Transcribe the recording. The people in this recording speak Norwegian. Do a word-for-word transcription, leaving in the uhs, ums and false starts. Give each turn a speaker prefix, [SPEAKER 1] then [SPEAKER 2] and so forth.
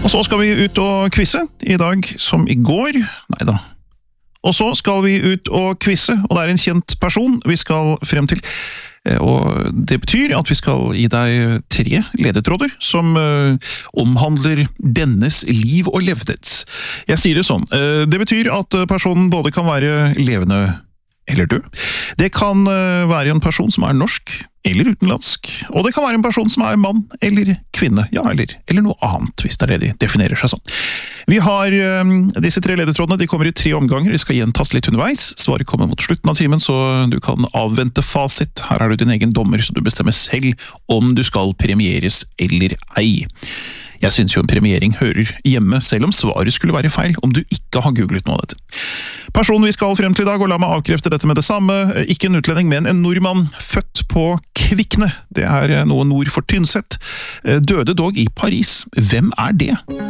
[SPEAKER 1] Og så skal vi ut og quizze, i dag som i går. Neida. Og så skal vi ut og quizze, og det er en kjent person vi skal frem til. Og det betyr at vi skal gi deg tre ledetråder som uh, omhandler dennes liv og levnet. Jeg sier det sånn. Uh, det betyr at personen både kan være levende eller død. Det kan uh, være en person som er norsk eller utenlandsk, og det kan være en person som er mann eller kvinne, ja, eller, eller noe annet, hvis det er det de definerer seg sånn. Vi har um, disse tre ledetrådene, de kommer i tre omganger, de skal gjentas litt underveis. Svaret kommer mot slutten av timen, så du kan avvente fasit. Her er du din egen dommer, så du bestemmer selv om du skal premieres eller ei. Jeg synes jo en premiering hører hjemme, selv om svaret skulle være feil, om du ikke har googlet noe av dette. Personen vi skal frem til i dag, og la meg avkrefte dette med det samme, ikke en utlending, men en nordmann, født på Kvikne. Det er noe nord for Tynset. Døde dog i Paris. Hvem er det?